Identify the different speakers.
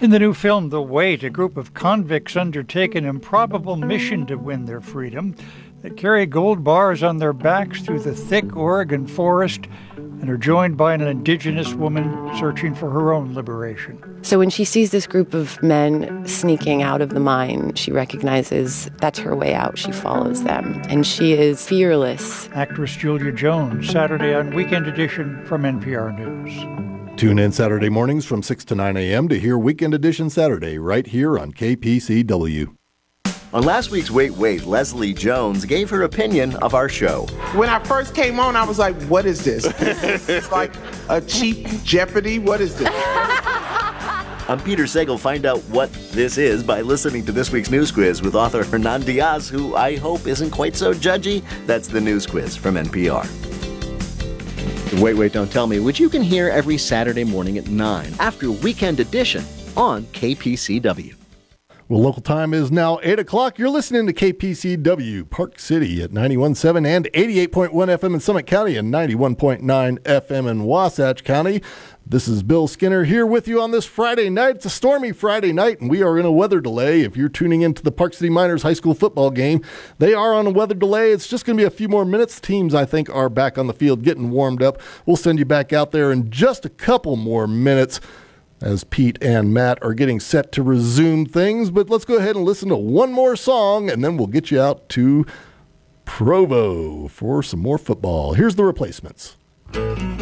Speaker 1: In the new film, The Wait, a group of convicts undertake an improbable mission to win their freedom. They carry gold bars on their backs through the thick Oregon forest and are joined by an indigenous woman searching for her own liberation.
Speaker 2: So when she sees this group of men sneaking out of the mine, she recognizes that's her way out. She follows them, and she is fearless.
Speaker 1: Actress Julia Jones, Saturday on Weekend Edition from NPR News.
Speaker 3: Tune in Saturday mornings from 6 to 9 a.m. to hear Weekend Edition Saturday right here on KPCW.
Speaker 4: On last week's Wait, Leslie Jones gave her opinion of our show.
Speaker 5: When I first came on, I was like, what is this? It's like a cheap Jeopardy? What is this?
Speaker 4: I'm Peter Sagal. Find out what this is by listening to this week's News Quiz with author Hernan Diaz, who I hope isn't quite so judgy. That's the News Quiz from NPR. Wait, Don't Tell Me, which you can hear every Saturday morning at 9 after Weekend Edition on KPCW.
Speaker 3: Well, local time is now 8 o'clock. You're listening to KPCW, Park City at 91.7 and 88.1 FM in Summit County and 91.9 FM in Wasatch County. This is Bill Skinner here with you on this Friday night. It's a stormy Friday night, and we are in a weather delay. If you're tuning into the Park City Miners High School football game, they are on a weather delay. It's just going to be a few more minutes. Teams, I think, are back on the field getting warmed up. We'll send you back out there in just a couple more minutes as Pete and Matt are getting set to resume things. But let's go ahead and listen to one more song, and then we'll get you out to Provo for some more football. Here's the Replacements.